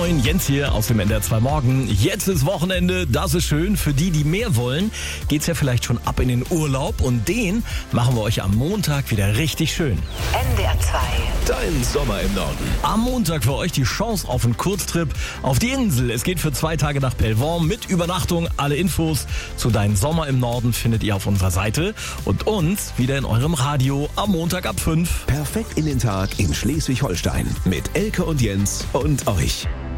Moin, Jens hier aus dem NDR 2 Morgen. Jetzt ist Wochenende, das ist schön. Für die, die mehr wollen, geht's ja vielleicht schon ab in den Urlaub. Und den machen wir euch am Montag wieder richtig schön. NDR 2. Dein Sommer im Norden. Am Montag für euch die Chance auf einen Kurztrip auf die Insel. Es geht für 2 Tage nach Pellworm mit Übernachtung. Alle Infos zu Dein Sommer im Norden findet ihr auf unserer Seite. Und uns wieder in eurem Radio am Montag ab 5. Perfekt in den Tag in Schleswig-Holstein mit Elke und Jens und euch.